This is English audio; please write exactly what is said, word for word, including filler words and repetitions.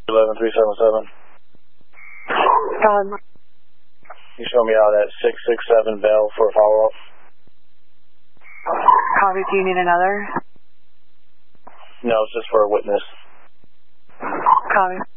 eleven three seven seven. Um, You show me out at six six seven Bell for a follow-up. copy, do you need another? No, it's just for a witness. Copy.